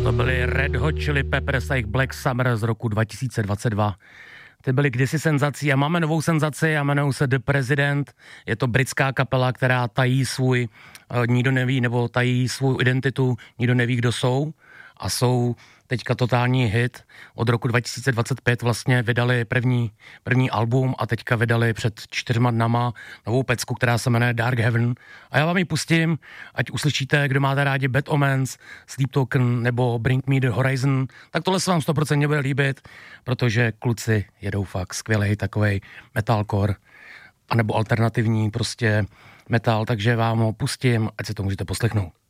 To byly Red Hot Chili Peppers a jejich Black Summer z roku 2022. Ty byly kdysi senzací a máme novou senzaci a jmenují se The President. Je to britská kapela, která tají svůj, nikdo neví, nebo tají svou identitu, nikdo neví, kdo jsou. A jsou teďka totální hit. Od roku 2025 vlastně vydali první album a teďka vydali před 4 dnama novou pecku, která se jmenuje Dark Heaven. A já vám ji pustím, ať uslyšíte, kdo máte rádi Bad Omens, Sleep Token nebo Bring Me the Horizon, tak tohle se vám 100% bude líbit, protože kluci jedou fakt skvělej takovej metalcore, anebo alternativní prostě metal, takže vám ho pustím, ať si to můžete poslechnout.